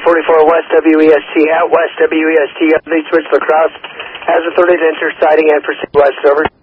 44 West WEST at West WEST. Lead switch lacrosse has authority to enter siding and proceed west. Over.